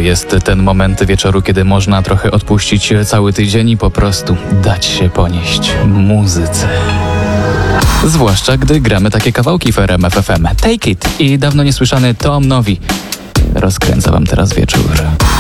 jest ten moment wieczoru, kiedy można trochę odpuścić cały tydzień i po prostu dać się ponieść muzyce. Zwłaszcza gdy gramy takie kawałki w RMF FM. Take It i dawno niesłyszany Tom Novi rozkręca wam teraz wieczór.